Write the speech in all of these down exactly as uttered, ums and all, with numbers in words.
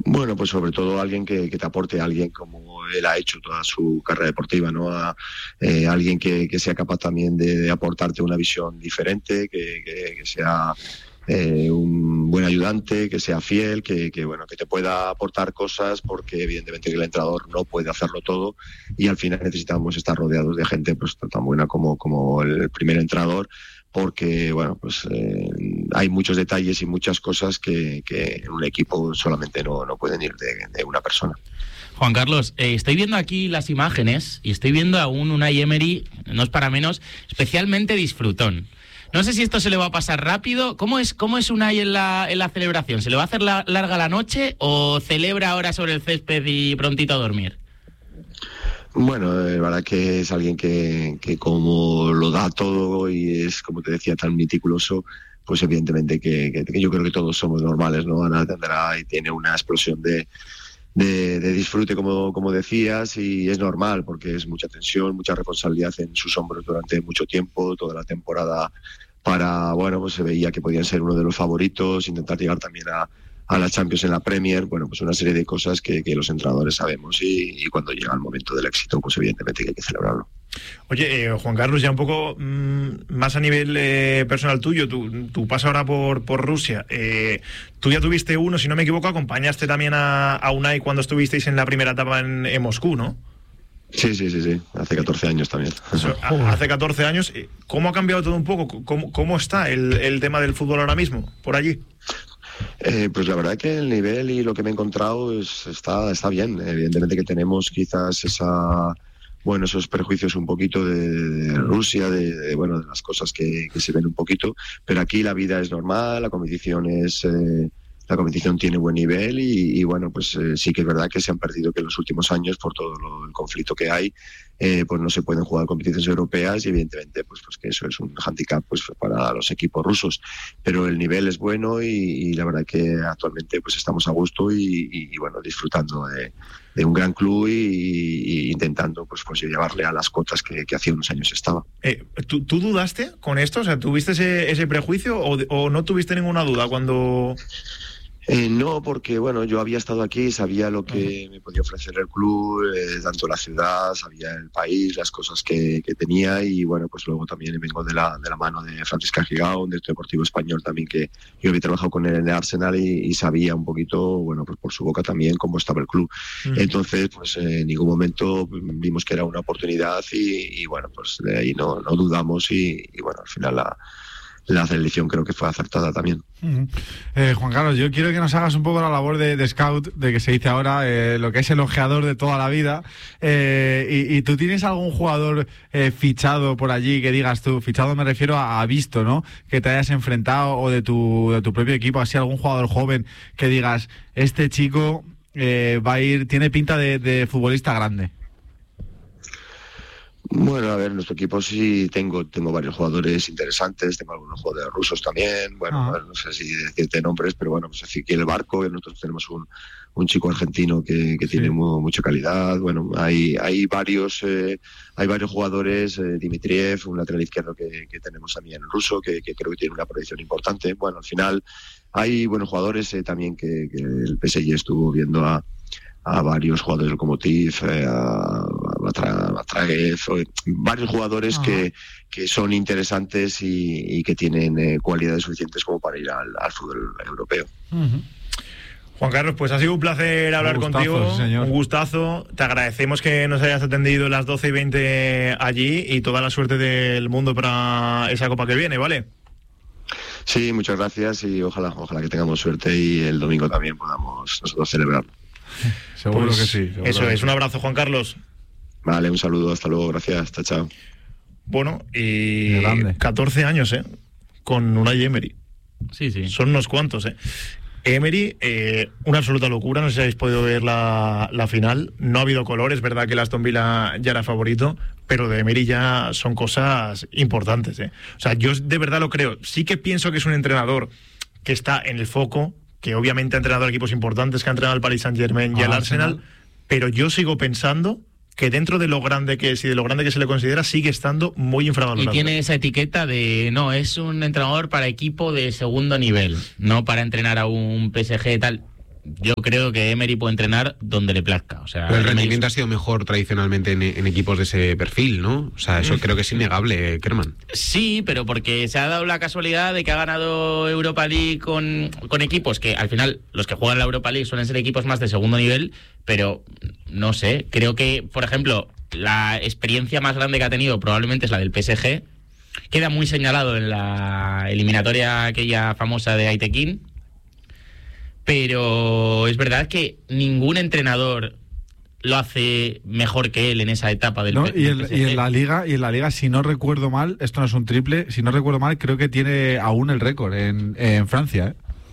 Bueno, pues sobre todo alguien que, que te aporte, alguien como él ha hecho toda su carrera deportiva, ¿no? A, eh, alguien que, que sea capaz también de, de aportarte una visión diferente, que, que, que sea eh, un buen ayudante, que sea fiel, que, que bueno, que te pueda aportar cosas, porque evidentemente el entrenador no puede hacerlo todo y al final necesitamos estar rodeados de gente pues tan buena como, como el primer entrenador, porque bueno, pues eh, hay muchos detalles y muchas cosas que, que en un equipo solamente no, no pueden ir de, de una persona. Juan Carlos, eh, estoy viendo aquí las imágenes y estoy viendo a un Unai Emery, no es para menos, especialmente disfrutón. No sé si esto se le va a pasar rápido. ¿Cómo es, cómo es Unai en la, en la celebración? ¿Se le va a hacer la, larga la noche o celebra ahora sobre el césped y prontito a dormir? Bueno, la verdad que es alguien que, que como lo da todo y es, como te decía, tan meticuloso, pues evidentemente que, que, que yo creo que todos somos normales, ¿no? Ana tendrá y tiene una explosión de, de, de disfrute, como, como decías, y es normal porque es mucha tensión, mucha responsabilidad en sus hombros durante mucho tiempo, toda la temporada para, bueno, pues se veía que podían ser uno de los favoritos, intentar llegar también a a la Champions en la Premier, bueno, pues una serie de cosas que, que los entrenadores sabemos y, y cuando llega el momento del éxito, pues evidentemente que hay que celebrarlo. Oye, eh, Juan Carlos, ya un poco mmm, más a nivel eh, personal tuyo, tu, tu paso ahora por, por Rusia, eh, tú ya tuviste uno, si no me equivoco, acompañaste también a, a Unai cuando estuvisteis en la primera etapa en, en Moscú, ¿no? Sí, sí, sí, sí, hace catorce años también. Eso, hace catorce años, ¿cómo ha cambiado todo un poco? ¿Cómo, cómo está el, el tema del fútbol ahora mismo, por allí? Eh, pues la verdad que el nivel y lo que me he encontrado es, está, está bien. Evidentemente que tenemos quizás esa, bueno, esos prejuicios un poquito de, de Rusia, de, de, bueno, de las cosas que, que se ven un poquito, pero aquí la vida es normal, la competición es... Eh, La competición tiene buen nivel y, y bueno, pues eh, sí que es verdad que se han perdido que en los últimos años, por todo lo, el conflicto que hay, eh, pues no se pueden jugar competiciones europeas y evidentemente pues, pues que eso es un hándicap pues, para los equipos rusos. Pero el nivel es bueno y, y la verdad que actualmente pues estamos a gusto y, y, y bueno, disfrutando de, de un gran club y, y intentando pues, pues llevarle a las cotas que, que hace unos años estaba. Eh, ¿tú, ¿Tú dudaste con esto? O sea, ¿tuviste ese, ese prejuicio o, o no tuviste ninguna duda cuando...? Eh, no, porque bueno, yo había estado aquí, sabía lo que me podía ofrecer el club, eh, tanto la ciudad, sabía el país, las cosas que, que tenía y bueno, pues luego también vengo de la, de la mano de Francisca Gigao, un director deportivo español también que yo había trabajado con él en el Arsenal y, y sabía un poquito, bueno, pues por su boca también cómo estaba el club. Uh-huh. Entonces, pues eh, en ningún momento vimos que era una oportunidad y, y bueno, pues de ahí no, no dudamos y, y bueno, al final la... la selección creo que fue acertada también. Uh-huh. eh, Juan Carlos, yo quiero que nos hagas un poco la labor de, de scout, de que se dice ahora, eh, lo que es el ojeador de toda la vida. Eh, y, y tú tienes algún jugador eh, fichado por allí que digas tú, fichado me refiero a, a visto, ¿no? Que te hayas enfrentado o de tu, de tu propio equipo, así algún jugador joven que digas, este chico eh, va a ir, tiene pinta de, de futbolista grande. Bueno, a ver, nuestro equipo sí tengo tengo varios jugadores interesantes, tengo algunos jugadores rusos también, bueno, ah. bueno no sé si decirte nombres, pero bueno, pues Ezequiel Barco, nosotros tenemos un, un chico argentino que, que sí. tiene muy, mucha calidad, bueno, hay hay varios eh, hay varios jugadores, eh, Dimitriev, un lateral izquierdo que, que tenemos también en ruso, que, que creo que tiene una proyección importante, bueno, al final hay buenos jugadores eh, también que, que el P S G estuvo viendo a a varios jugadores del Lokomotiv, eh, a Batraguez, varios jugadores que, que son interesantes y, y que tienen eh, cualidades suficientes como para ir al, al fútbol europeo. Uh-huh. Juan Carlos, pues ha sido un placer hablar un gustazo, contigo, señor. Un gustazo, te agradecemos que nos hayas atendido las doce y veinte allí y toda la suerte del mundo para esa copa que viene, ¿vale? Sí, muchas gracias y ojalá, ojalá que tengamos suerte y el domingo también podamos nosotros celebrarlo. Seguro pues que sí. Seguro eso que es, sí. Un abrazo, Juan Carlos. Vale, un saludo, hasta luego, gracias, chao, chao. Bueno, y catorce años, ¿eh? Con Unai Emery. Sí, sí. Son unos cuantos, ¿eh? Emery, eh, una absoluta locura, no sé si habéis podido ver la, la final, no ha habido color, es verdad que el Aston Villa ya era favorito, pero de Emery ya son cosas importantes, ¿eh? O sea, yo de verdad lo creo, sí que pienso que es un entrenador que está en el foco, que obviamente ha entrenado a equipos importantes, que ha entrenado al Paris Saint-Germain y al Arsenal, Arsenal, pero yo sigo pensando que dentro de lo grande que es y de lo grande que se le considera, sigue estando muy infravalorado. Y tiene esa etiqueta de, no, es un entrenador para equipo de segundo nivel, no para entrenar a un P S G y tal. yo creo que Emery puede entrenar donde le plazca. O sea, pero el Emery... rendimiento ha sido mejor tradicionalmente en, en equipos de ese perfil, ¿no? O sea, eso mm. creo que es innegable, Kerman. Sí, pero porque se ha dado la casualidad de que ha ganado Europa League con, con equipos que al final los que juegan la Europa League suelen ser equipos más de segundo nivel, pero no sé, creo que, por ejemplo, la experiencia más grande que ha tenido probablemente es la del P S G. Queda muy señalado en la eliminatoria aquella famosa de Aitekin. Pero es verdad que ningún entrenador lo hace mejor que él en esa etapa del, no, del y, en, P S G. y en la liga y en la liga si no recuerdo mal, esto no es un triple, si no recuerdo mal creo que tiene aún el récord en, en Francia, ¿eh?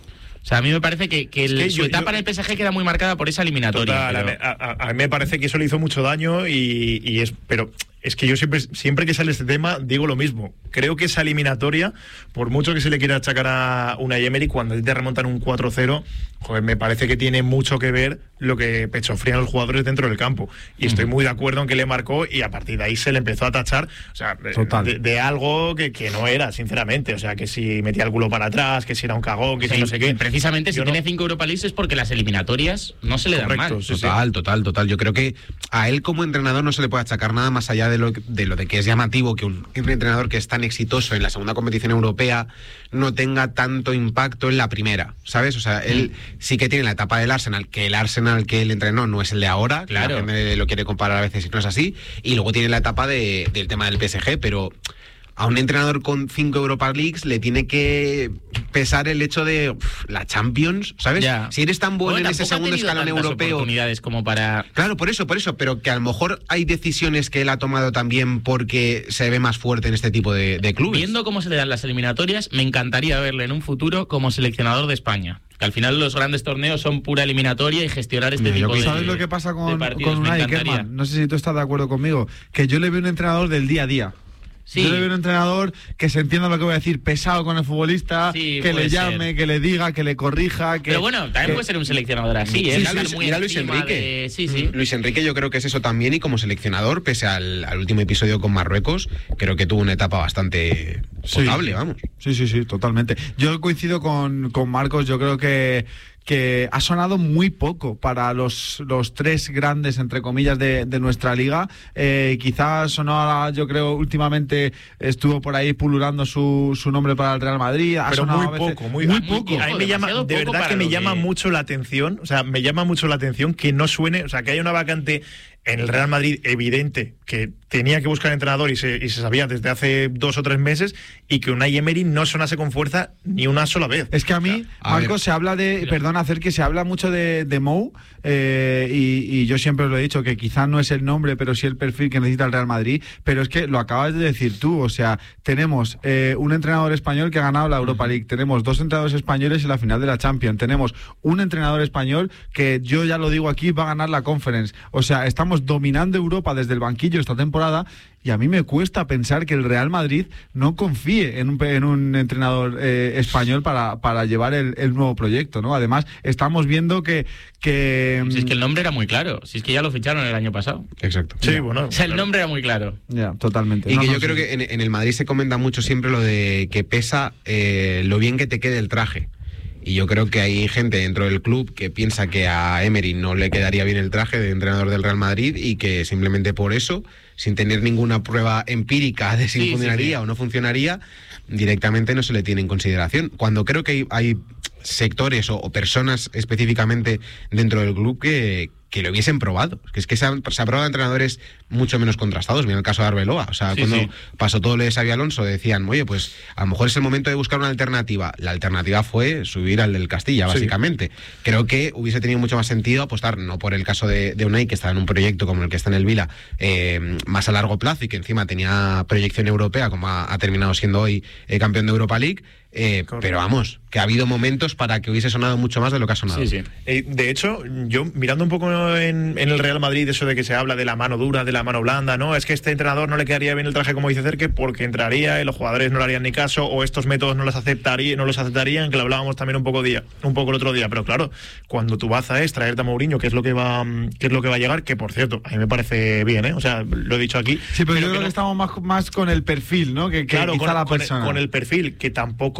O sea, a mí me parece que, que, el, es que su yo, etapa yo, en el P S G queda muy marcada por esa eliminatoria. Total, pero... a, a, a mí me parece que eso le hizo mucho daño y, y es, pero es que yo siempre, siempre que sale este tema digo lo mismo. Creo que esa eliminatoria, por mucho que se le quiera achacar a Unai Emery, cuando te remontan un cuatro cero, joder, me parece que tiene mucho que ver lo que pechofrían los jugadores dentro del campo. Y estoy muy de acuerdo en que le marcó y a partir de ahí se le empezó a tachar, o sea, de, de algo que, que no era, sinceramente. O sea, que si metía el culo para atrás, que si era un cagón, que sí, si no sé qué. Precisamente si yo tiene no... cinco Europa League es porque las eliminatorias no se le dan Correcto, mal. Sí, total, sí. total, total. Yo creo que a él como entrenador no se le puede achacar nada más allá de lo, de lo de que es llamativo que un, un entrenador que es tan exitoso en la segunda competición europea no tenga tanto impacto en la primera, ¿sabes? O sea, él mm. sí que tiene la etapa del Arsenal, que el Arsenal que él entrenó no es el de ahora, claro. La gente lo quiere comparar a veces y no es así, y luego tiene la etapa de, del tema del P S G, pero a un entrenador con cinco Europa Leagues le tiene que pesar el hecho de uf, la Champions, ¿sabes? Ya. Si eres tan bueno, bueno en ese segundo escalón europeo, oportunidades como para... Claro, por eso, por eso, pero que a lo mejor hay decisiones que él ha tomado también porque se ve más fuerte en este tipo de, de clubes. Viendo cómo se le dan las eliminatorias, me encantaría verle en un futuro como seleccionador de España. Que al final los grandes torneos son pura eliminatoria y gestionar este Mira, tipo de ¿sabes lo que pasa con, partidos? con Unai Kerman? No sé si tú estás de acuerdo conmigo, que yo le veo un entrenador del día a día. Sí. Yo le veo un entrenador que se entienda lo que voy a decir, pesado con el futbolista, sí, que le llame, ser. que le diga, que le corrija. Que, Pero bueno, también que, puede ser un seleccionador así, ¿eh? Sí, sí, Luis, mira Luis Enrique. De... Sí, sí. Luis Enrique yo creo que es eso también y como seleccionador, pese al, al último episodio con Marruecos, creo que tuvo una etapa bastante potable, sí. vamos. Sí, sí, sí, totalmente. Yo coincido con, con Marcos, yo creo que que ha sonado muy poco para los, los tres grandes, entre comillas, de, de nuestra liga. Eh, quizás sonó, yo creo, últimamente estuvo por ahí pululando su, su nombre para el Real Madrid. Ha Pero muy a veces, poco, muy, muy muy poco. A mí me llama, de verdad que me llama que... mucho la atención, o sea, me llama mucho la atención que no suene, o sea, que haya una vacante en el Real Madrid evidente que tenía que buscar entrenador y se, y se sabía desde hace dos o tres meses y que Unai Emery no sonase con fuerza ni una sola vez. Es que a mí, o sea, Marcos, se habla de, Mira. perdón, hacer que se habla mucho de, de Mou eh, y, y yo siempre os lo he dicho que quizás no es el nombre pero sí el perfil que necesita el Real Madrid, pero es que lo acabas de decir tú, o sea, tenemos eh, un entrenador español que ha ganado la Europa League, tenemos dos entrenadores españoles en la final de la Champions, tenemos un entrenador español que yo ya lo digo aquí, va a ganar la Conference, o sea, estamos dominando Europa desde el banquillo esta temporada y a mí me cuesta pensar que el Real Madrid no confíe en un, en un entrenador eh, español para, para llevar el, el nuevo proyecto, ¿no? Además, estamos viendo que... que si es que el nombre era muy claro, si es que ya lo ficharon el año pasado. Exacto. Sí, ya. bueno. O sea, el claro. nombre era muy claro. Ya, totalmente. Y no, que no, yo sí. creo que en, en el Madrid se comenta mucho siempre lo de que pesa eh, lo bien que te quede el traje. Y yo creo que hay gente dentro del club que piensa que a Emery no le quedaría bien el traje de entrenador del Real Madrid y que simplemente por eso, sin tener ninguna prueba empírica de si sí, funcionaría sí, sí. o no funcionaría, directamente no se le tiene en consideración. Cuando creo que hay, hay sectores o, o personas específicamente dentro del club que, que lo hubiesen probado. Que es que se han, se han probado entrenadores mucho menos contrastados. Mira el caso de Arbeloa. O sea, sí, cuando sí. pasó todo lo de Xabi Alonso decían, oye, pues a lo mejor es el momento de buscar una alternativa. La alternativa fue subir al del Castilla, básicamente. Sí. Creo que hubiese tenido mucho más sentido apostar, no por el caso de, de Unai, que está en un proyecto como el que está en el Vila, eh, más a largo plazo y que encima tenía proyección europea, como ha, ha terminado siendo hoy eh, campeón de Europa League. Eh, pero vamos, que ha habido momentos para que hubiese sonado mucho más de lo que ha sonado. Sí, sí. Eh, de hecho, yo mirando un poco en, en el Real Madrid, eso de que se habla de la mano dura, de la mano blanda, ¿no? Es que este entrenador no le quedaría bien el traje, como dice Cerque, porque entraría y los jugadores no le harían ni caso, o estos métodos no los aceptaría, no los aceptarían, que lo hablábamos también un poco día, un poco el otro día. Pero claro, cuando tu baza es traerte a Mourinho, que es lo que va, que es lo que va a llegar, que por cierto, a mí me parece bien, ¿eh? O sea, lo he dicho aquí. Sí, pero, pero yo creo que, no, estamos más, más con el perfil, ¿no? Que, que claro, quizá con, la con, persona. con el perfil, que tampoco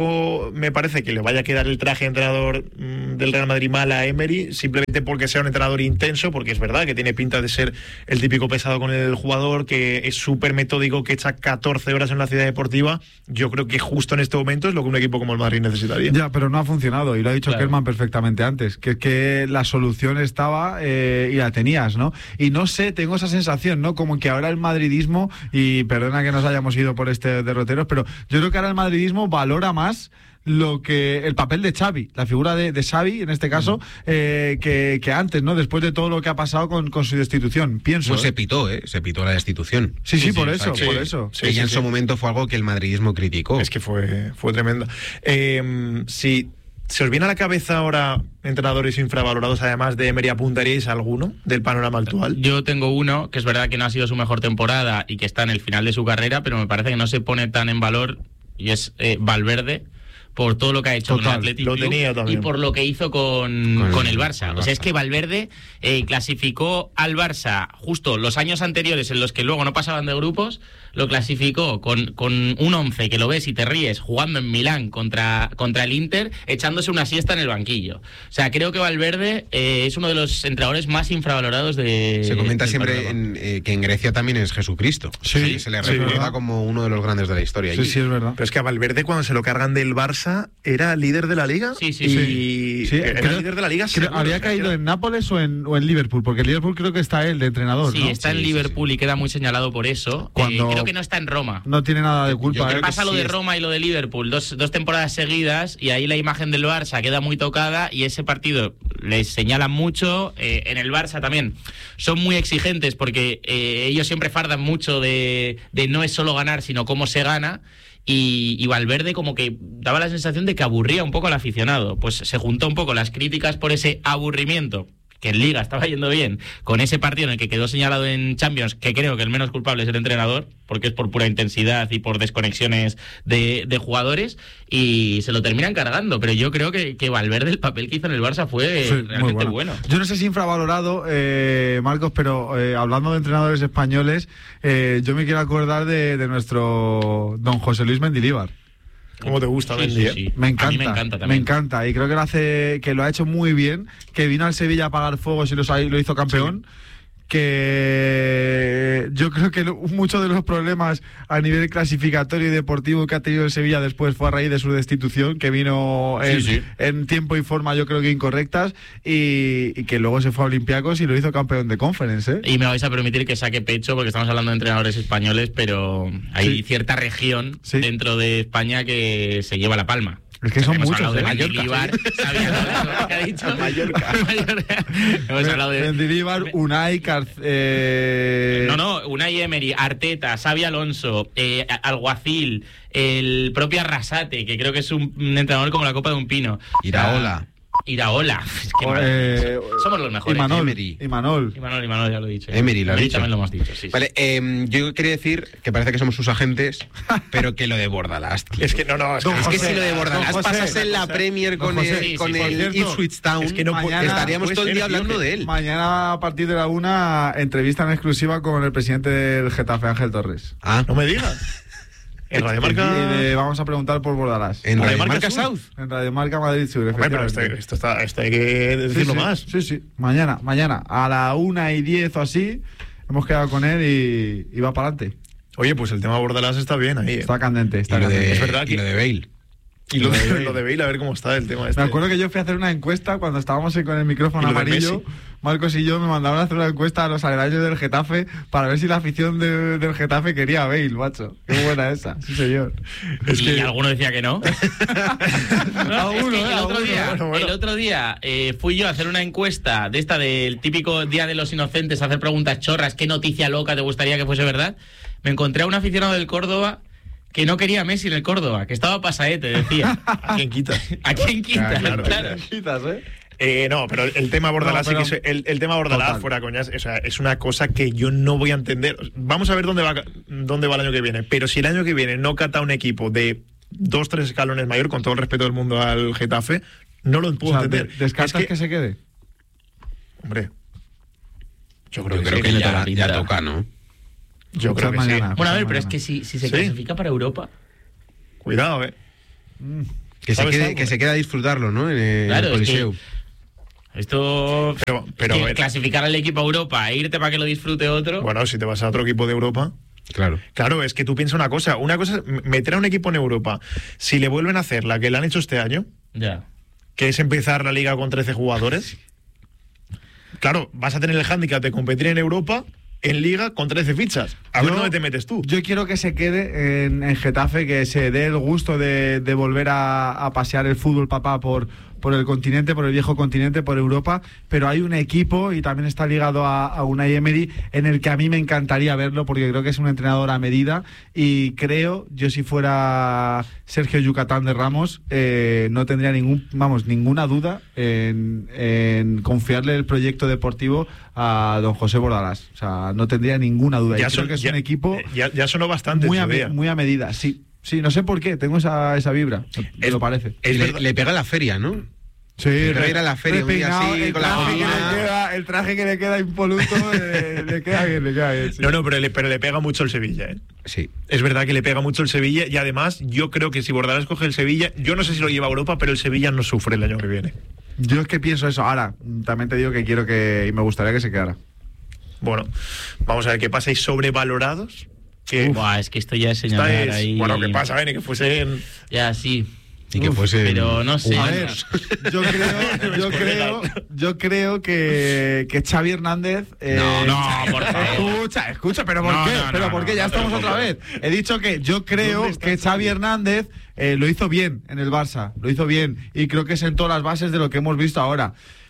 tampoco me parece que le vaya a quedar el traje de entrenador mmm, del Real Madrid mal a Emery, simplemente porque sea un entrenador intenso, porque es verdad que tiene pinta de ser el típico pesado con el jugador, que es súper metódico, que echa catorce horas en la ciudad deportiva. Yo creo que justo en este momento es lo que un equipo como el Madrid necesitaría. Ya, pero no ha funcionado, y lo ha dicho Claro. Kerman perfectamente antes, que es que la solución estaba eh, y la tenías, ¿no? Y no sé, tengo esa sensación, ¿no? Como que ahora el madridismo, y perdona que nos hayamos ido por este derroteros, pero yo creo que ahora el madridismo valora más lo que el papel de Xavi, la figura de, de Xavi en este caso, eh, que, que antes, ¿no? Después de todo lo que ha pasado con, con su destitución, pienso. Pues ¿eh? se pitó, ¿eh? Se pitó la destitución. Sí, sí, Sí, por sí, eso, sí. por eso. Sí, que ya sí, en sí. su momento fue algo que el madridismo criticó. Es que fue, fue tremendo. Eh, si se os viene a la cabeza ahora entrenadores infravalorados, además de Emery, ¿apuntaríais a alguno del panorama actual? Yo tengo uno que es verdad que no ha sido su mejor temporada y que está en el final de su carrera, pero me parece que no se pone tan en valor, y es eh, Valverde, por todo lo que ha hecho Total, con el Athletic lo Club tenía también. y por lo que hizo con, Con con el- el Barça. con el O sea, es Barça. que Valverde eh, clasificó al Barça justo los años anteriores en los que luego no pasaban de grupos, lo clasificó con, con un once que lo ves y te ríes, jugando en Milán contra, contra el Inter, echándose una siesta en el banquillo. O sea, creo que Valverde eh, es uno de los entrenadores más infravalorados de... Se comenta del siempre panorama. en, eh, que en Grecia también es Jesucristo. Sí, Que se le sí, recuerda verdad. como uno de los grandes de la historia. Sí, allí. sí, es verdad. Pero es que a Valverde, cuando se lo cargan del Barça, era líder de la Liga. Sí, sí, y sí. Sí, era creo- líder de la Liga. Creo- seguro, ¿Había o sea, caído era- en Nápoles o en, o en Liverpool? Porque en Liverpool creo que está él de entrenador, Sí, ¿no? está en Sí, sí, Liverpool y queda muy señalado por eso. Cuando- Eh, creo que no está en Roma. No tiene nada de culpa. Yo ¿eh? creo que Pasa lo sí de es- Roma y lo de Liverpool, dos, dos temporadas seguidas, y ahí la imagen del Barça queda muy tocada, y ese partido les señalan mucho. Eh, en el Barça también son muy exigentes porque eh, ellos siempre fardan mucho de, de no es solo ganar, sino cómo se gana. Y, y Valverde como que daba la sensación de que aburría un poco al aficionado. Pues se juntó un poco las críticas por ese aburrimiento, que en Liga estaba yendo bien, con ese partido en el que quedó señalado en Champions, que creo que el menos culpable es el entrenador, porque es por pura intensidad y por desconexiones de, de jugadores, y se lo terminan cargando. Pero yo creo que, que Valverde, el papel que hizo en el Barça fue Sí, muy realmente bueno. Yo no sé si infravalorado, eh, Marcos, pero eh, hablando de entrenadores españoles, eh, yo me quiero acordar de, de nuestro don José Luis Mendilibar. ¿Cómo te gusta, Sí, Mendy? sí, eh? sí. Me encanta, A mí me encanta me también. encanta, y creo que lo hace, que lo ha hecho muy bien, que vino al Sevilla a apagar fuegos y los, lo hizo campeón. Que yo creo que lo- muchos de los problemas a nivel clasificatorio y deportivo que ha tenido el Sevilla después fue a raíz de su destitución, que vino en, Sí, sí. en tiempo y forma yo creo que incorrectas, y, y que luego se fue a Olympiacos y lo hizo campeón de Conference, ¿eh? Y me vais a permitir que saque pecho, porque estamos hablando de entrenadores españoles, pero hay Sí. cierta región Sí. dentro de España que se lleva la palma. Es que son Hemos muchos, hablado de ¿eh? Mendilibar, ¿sabías lo que ha dicho? Mallorca. Mallorca. Hemos hablado de... Mendilibar, Unai, Car- eh... No, no, Unai Emery, Arteta, Xabi Alonso, eh, Alguacil, el propio Arrasate, que creo que es un, un entrenador como la copa de un pino. Iraola. Iraola. Es que O, madre, eh, somos los mejores. Imanol, Emery. Imanol. Imanol, Imanol, ya lo he dicho. Emery, lo ha dicho. también lo hemos dicho, sí. sí. Vale, eh, yo quería decir que parece que somos sus agentes, pero que lo de Bordalás, tío. Es que no, no, es Don que, Es que José, si lo de Bordalás don José, pasase en la José, Premier con don José, el, sí, con sí, por el cierto, Ipswich Town, es que no mañana puede- estaríamos puede todo el ser, día hablando tío, de él. Mañana a partir de la una, entrevista en exclusiva con el presidente del Getafe, Ángel Torres. Ah, No me digas. En Radio Y Marca. le vamos a preguntar por Bordalás. en Radio Radio Marca Marca Sur. South. En Radio Marca Madrid Sur, Hombre, pero esto, efectivamente. esto, está, esto hay que decirlo sí, sí, más. Sí, sí. Mañana, mañana, a la una y diez o así, hemos quedado con él y, y va para adelante. Oye, pues el tema Bordalás está bien ahí. eh. Está candente, Y está lo candente. de, Es verdad y que- lo de Bale. Y lo de, Bale. lo de Bale, a ver cómo está el tema este. Me acuerdo que yo fui a hacer una encuesta cuando estábamos con el micrófono ¿Y lo de amarillo. Messi? Marcos y yo me mandaron a hacer una encuesta a los aledaños del Getafe para ver si la afición de- del Getafe quería a Bale, macho. Qué buena esa, sí señor. Es y que- alguno decía que no. No, Alguno, es que eh, el otro alguno. día, Bueno, bueno. el otro día eh, fui yo a hacer una encuesta de esta del típico Día de los Inocentes, a hacer preguntas chorras, qué noticia loca te gustaría que fuese verdad. Me encontré a un aficionado del Córdoba que no quería a Messi en el Córdoba, que estaba pasaete, decía. ¿A quién quita? ¿A quién quita? Claro, Claro. Quitas, ¿eh? Eh, no, pero el tema Bordalás, No, pero- sí que es- el, el tema Bordalás, Total. fuera coñas, o sea, es una cosa que yo no voy a entender. Vamos a ver dónde va, dónde va el año que viene. Pero si el año que viene no cata un equipo de dos, tres escalones mayor, con todo el respeto del mundo al Getafe, no lo O puedo sea, entender. de- ¿descartas Es que... se quede? Hombre, yo creo Yo que creo sí. que ya ya, la ya pinta. toca, ¿no? Yo creo que Mañana. sí. Bueno, a ver, Mañana. pero es que si, si se Sí. clasifica para Europa, Cuidado, eh. Que se, quede, que se quede a disfrutarlo, ¿no? En el claro, Coliseo. Es que esto... Pero, pero que clasificar al equipo a Europa e irte para que lo disfrute otro... Bueno, si te vas a otro equipo de Europa... Claro. Claro, es que tú piensas una cosa. Una cosa es meter a un equipo en Europa. Si le vuelven a hacer la que le han hecho este año, ya. que es empezar la liga con trece jugadores, claro, vas a tener el hándicap de competir en Europa en liga con trece fichas. A Yo- ver dónde te metes tú. Yo quiero que se quede en, en Getafe, que se dé el gusto de, de volver a, a pasear el fútbol, papá, por, por el continente, por el viejo continente, por Europa, pero hay un equipo, y también está ligado a, a Unai Emery, en el que a mí me encantaría verlo, porque creo que es un entrenador a medida, y creo, yo si fuera Sergio Yucatán de Ramos, eh, no tendría ningún, vamos, ninguna duda en, en confiarle el proyecto deportivo a don José Bordalás. O sea, no tendría ninguna duda. Ya y creo son- que es ya- un equipo Ya, ya sonó bastante muy en a, su me- día. muy a medida, sí. Sí, no sé por qué, tengo esa, esa vibra, me Es- lo parece. es Y le, verdad- le pega la feria, ¿no? Sí, Pero ir a la feria un día repeinado, así, el con la traje que jodida. le queda, el traje que le queda impoluto, le, le queda bien, le queda bien. sí. No, no, pero le, pero le pega mucho el Sevilla, ¿eh? Sí. Es verdad que le pega mucho el Sevilla y además yo creo que si Bordalás coge el Sevilla, yo no sé si lo lleva a Europa, pero el Sevilla no sufre el año que viene. Yo es que pienso eso. Ahora, también te digo que quiero que, y me gustaría que se quedara. Bueno, vamos a ver qué pasa. ¿Y sobrevalorados? Que Buah, es que esto ya es señalar estáis- ahí... Bueno, ¿qué pasa, Bene? Que fuesen... Ya, sí. Y que fuese. Pero no sé. A ver, yo creo, yo creo, yo creo que, que Xavi Hernández. eh, No, no, por favor. Escucha, escucha, pero ¿por No, qué? no, no, pero no, ¿por qué? no, ya no estamos te lo otra vez. He dicho que yo creo que Xavi Hernández eh, lo hizo bien en el Barça, lo hizo bien y creo que sentó las bases de lo que hemos visto ahora.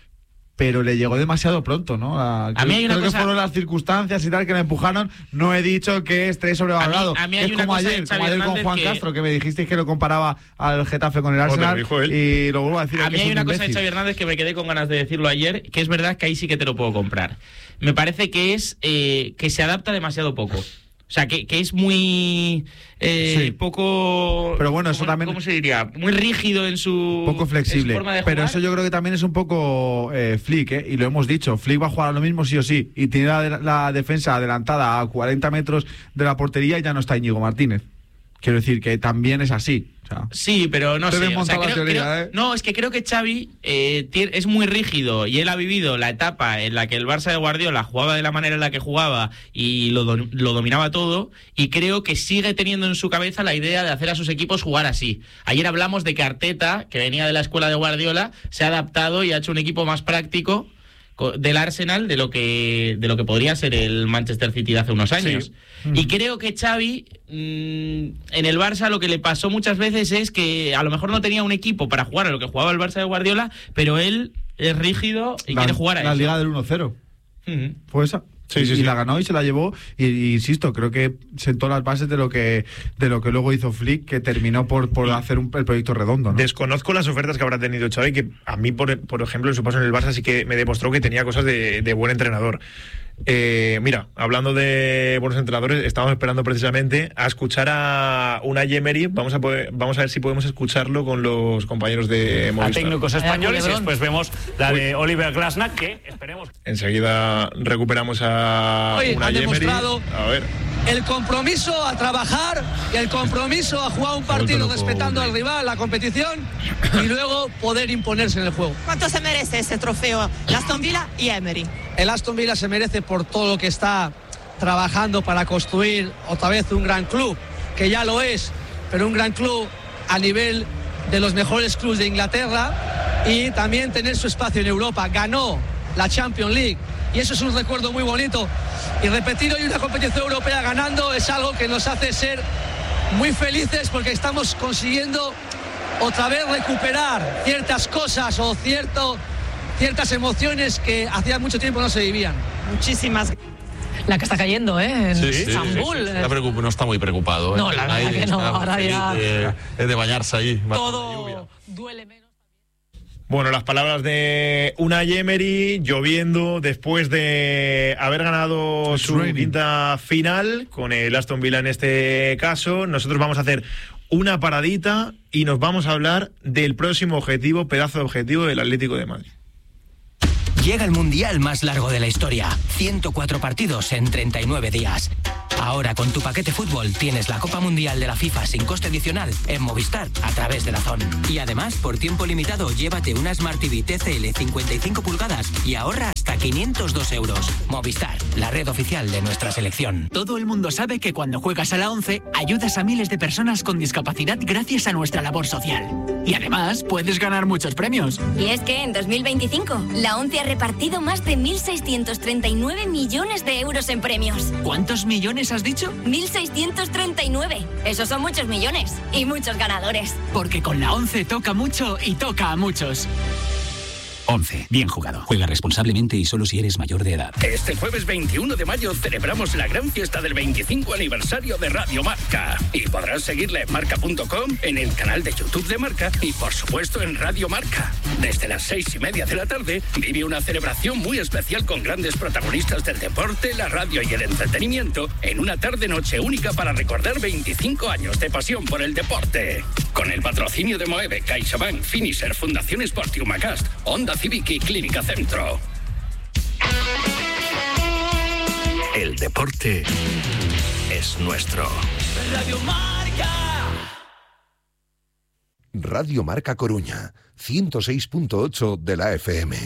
Pero le llegó demasiado pronto, ¿no? A, A mí hay una creo cosa- que fueron las circunstancias y tal que le empujaron. No he dicho que esté sobrevalorado. A mí- a mí hay es una como cosa de ayer, Xavi como ayer con Hernández Juan que- Castro, que me dijisteis que lo comparaba al Getafe con el te lo Arsenal. dijo él. Y lo vuelvo a decir. A que mí es hay un una cosa de imbécil. Xavi Hernández que me quedé con ganas de decirlo ayer, que es verdad que ahí sí que te lo puedo comprar. Me parece que es eh, que se adapta demasiado poco. O sea, que, que es muy eh, Sí. poco... Pero bueno, eso ¿cómo- también- ¿Cómo se diría? Muy rígido en su... Poco flexible. en su forma de Pero jugar. eso yo creo que también es un poco eh, Flick, ¿eh? Y lo hemos dicho. Flick va a jugar a lo mismo sí o sí. Y tiene la, la defensa adelantada a cuarenta metros de la portería y ya no está Íñigo Martínez. Quiero decir que también es así. O sea, Sí, pero no Te sé. he o sea, montado la creo- teoría, creo- ¿eh? No, es que creo que Xavi eh, tie- es muy rígido y él ha vivido la etapa en la que el Barça de Guardiola jugaba de la manera en la que jugaba y lo, do- lo dominaba todo, y creo que sigue teniendo en su cabeza la idea de hacer a sus equipos jugar así. Ayer hablamos de que Arteta, que venía de la escuela de Guardiola, se ha adaptado y ha hecho un equipo más práctico co- del Arsenal de lo que de lo que podría ser el Manchester City de hace unos años. Y creo que Xavi mm, en el Barça lo que le pasó muchas veces es que a lo mejor no tenía un equipo para jugar a lo que jugaba el Barça de Guardiola, pero él es rígido y la, quiere jugar a la eso. liga del uno cero. Ujú. Fue esa. Sí, y, sí, y sí. la ganó y se la llevó. Y, y insisto, creo que sentó las bases de lo que de lo que luego hizo Flick, que terminó por, por hacer un, el proyecto redondo, ¿no? Desconozco las ofertas que habrá tenido Xavi, que a mí, por, por ejemplo, en su paso en el Barça sí que me demostró que tenía cosas de, de buen entrenador. Eh, mira, hablando de buenos entrenadores, estamos esperando precisamente a escuchar a Unai Emery. Vamos a, poder, vamos a ver si podemos escucharlo con los compañeros de a Movistar. técnicos españoles y después vemos la de Oliver Glasner, que esperemos. Enseguida recuperamos a Hoy Unai han Emery. demostrado A ver. el compromiso a trabajar y el compromiso a jugar un partido respetando al rival, la competición y luego poder imponerse en el juego. ¿Cuánto se merece ese trofeo Aston Villa y Emery? El Aston Villa se merece por todo lo que está trabajando para construir otra vez un gran club, que ya lo es, pero un gran club a nivel de los mejores clubes de Inglaterra y también tener su espacio en Europa. Ganó la Champions League y eso es un recuerdo muy bonito. Y repetir hoy una competición europea ganando es algo que nos hace ser muy felices porque estamos consiguiendo otra vez recuperar ciertas cosas o cierto, ciertas emociones que hacía mucho tiempo no se vivían. Muchísimas La que está cayendo, ¿eh? En Sí, sí, Estambul. sí, sí. Está preocup- no está muy preocupado. ¿eh? No, la verdad Aire que no, está ahora feliz ya- de- Es de bañarse ahí. bajo la lluvia. Todo duele menos. Bueno, las palabras de Unai Emery, lloviendo después de haber ganado It's su raining. quinta final con el Aston Villa en este caso. Nosotros vamos a hacer una paradita y nos vamos a hablar del próximo objetivo, pedazo de objetivo del Atlético de Madrid. Llega el mundial más largo de la historia. ciento cuatro partidos en treinta y nueve días. Ahora con tu paquete fútbol tienes la Copa Mundial de la FIFA sin coste adicional en Movistar a través de DAZN. Y además, por tiempo limitado, llévate una Smart T V T C L cincuenta y cinco pulgadas y ahorra hasta quinientos dos euros. Movistar, la red oficial de nuestra selección. Todo el mundo sabe que cuando juegas a la ONCE ayudas a miles de personas con discapacidad gracias a nuestra labor social. Y además puedes ganar muchos premios. Y es que en dos mil veinticinco la ONCE ha repartido más de mil seiscientos treinta y nueve millones de euros en premios. ¿Cuántos millones has dicho? mil seiscientos treinta y nueve. Esos son muchos millones y muchos ganadores. Porque con la ONCE toca mucho y toca a muchos. ONCE, bien jugado. Juega responsablemente y solo si eres mayor de edad. Este jueves veintiuno de mayo celebramos la gran fiesta del veinticinco aniversario de Radio Marca. Y podrás seguirla en marca punto com, en el canal de YouTube de Marca y por supuesto en Radio Marca. Desde las seis y media de la tarde vive una celebración muy especial con grandes protagonistas del deporte, la radio y el entretenimiento en una tarde-noche única para recordar veinticinco años de pasión por el deporte. Con el patrocinio de Moeve, CaixaBank, Finisher, Fundación Sport y Humacast, Honda Civic y Clínica Centro. El deporte es nuestro. Radio Marca. Radio Marca Coruña, ciento seis punto ocho de la F M.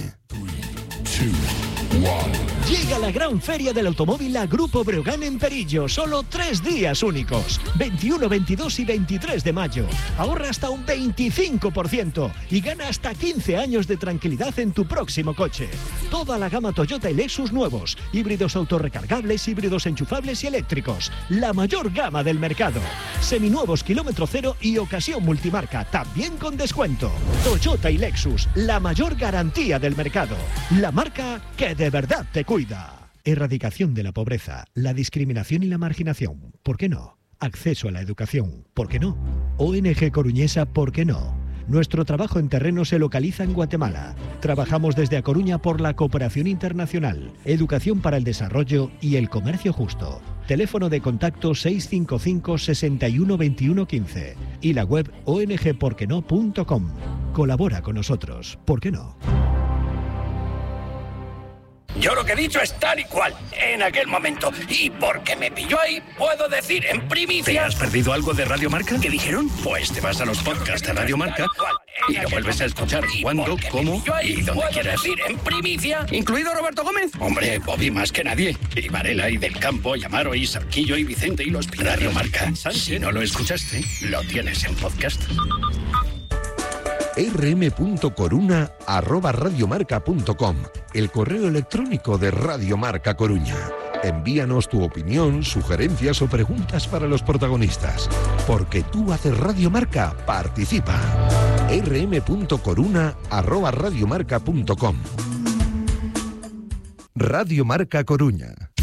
Llega la gran feria del automóvil a Grupo Breogán en Perillo. Solo tres días únicos. veintiuno, veintidós y veintitrés de mayo. Ahorra hasta un veinticinco por ciento y gana hasta quince años de tranquilidad en tu próximo coche. Toda la gama Toyota y Lexus nuevos. Híbridos autorrecargables, híbridos enchufables y eléctricos. La mayor gama del mercado. Seminuevos kilómetro cero y ocasión multimarca. También con descuento. Toyota y Lexus. La mayor garantía del mercado. La marca que de verdad te cuida. Erradicación de la pobreza, la discriminación y la marginación. ¿Por qué no? Acceso a la educación. ¿Por qué no? O N G Coruñesa. ¿Por qué no? Nuestro trabajo en terreno se localiza en Guatemala. Trabajamos desde A Coruña por la cooperación internacional, educación para el desarrollo y el comercio justo. Teléfono de contacto seis cinco cinco, sesenta y uno, veintiuno, quince y la web o n g por qué no punto com. Colabora con nosotros. ¿Por qué no? Yo lo que he dicho es tal y cual, en aquel momento. Y porque me pilló ahí, puedo decir en primicia... ¿Te has perdido algo de Radio Marca? ¿Qué dijeron? Pues te vas a los podcasts de Radio Marca y lo vuelves a escuchar cuando, cómo y donde quieras. Decir en primicia, incluido Roberto Gómez. Hombre, Bobby más que nadie. Y Varela y Del Campo, y Amaro y Sarquillo y Vicente y los Radio Marca. Si no lo escuchaste, lo tienes en podcast. r m punto coruna arroba radiomarca punto com, el correo electrónico de Radio Marca Coruña. Envíanos tu opinión, sugerencias o preguntas para los protagonistas. Porque tú haces Radio Marca, participa. r m punto coruna arroba radiomarca punto com. Radio Marca Coruña.